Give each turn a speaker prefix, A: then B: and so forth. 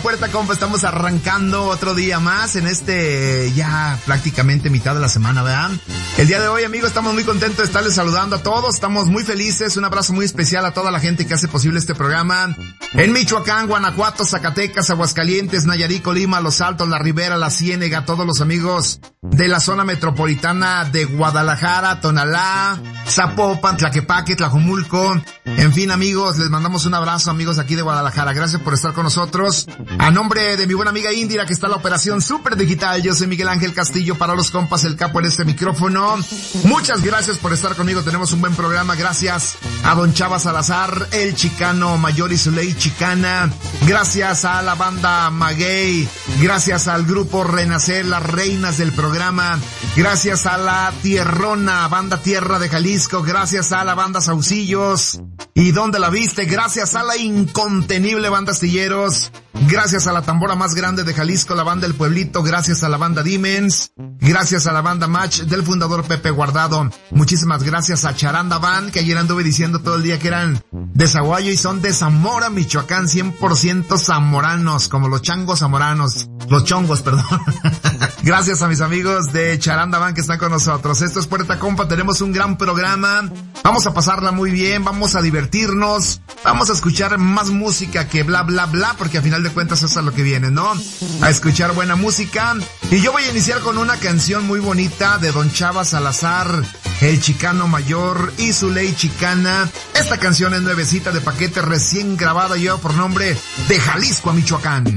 A: Puerta Compa, estamos arrancando otro día más en ya prácticamente mitad de la semana, ¿verdad? El día de hoy, amigos, estamos muy contentos de estarles saludando a todos, estamos muy felices, un abrazo muy especial a toda la gente que hace posible este programa en Michoacán, Guanajuato, Zacatecas, Aguascalientes, Nayarit, Colima, Los Altos, La Ribera, La Ciénega, todos los amigos de la zona metropolitana de Guadalajara, Tonalá, Zapopan, Tlaquepaque, Tlajomulco, en fin, amigos, les mandamos un abrazo, amigos aquí de Guadalajara, gracias por estar con nosotros. A nombre de mi buena amiga Indira, que está en la operación super digital, yo soy Miguel Ángel Castillo, para los compas, el capo en este micrófono. Muchas gracias por estar conmigo, tenemos un buen programa, gracias a don Chava Salazar, el chicano mayor y su ley chicana, gracias a la banda Maguey, gracias al grupo Renacer, las reinas del programa, gracias a la tierrona banda Tierra de Jalisco, gracias a la banda Saucillos, ¿y dónde la viste? Gracias a la incontenible banda Astilleros, gracias a la tambora más grande de Jalisco, la banda El Pueblito, gracias a la banda Dimens, gracias a la banda Match del fundador Pepe Guardado, muchísimas gracias a Charanda Band, que ayer anduve diciendo todo el día que eran de Zaguayo y son de Zamora, Michoacán, 100% zamoranos, como los changos zamoranos, los chongos, perdón. Gracias a mis amigos de Charanda Band que están con nosotros. Esto es Puerta Compa, tenemos un gran programa, vamos a pasarla muy bien, vamos a divertirnos, vamos a escuchar más música que bla bla bla, porque a final de cuentas eso es lo que viene, ¿no? A escuchar buena música. Y yo voy a iniciar con una canción muy bonita de don Chava Salazar, el chicano mayor y su ley chicana. Esta canción es nuevecita de paquete, recién grabada, lleva por nombre De Jalisco a Michoacán.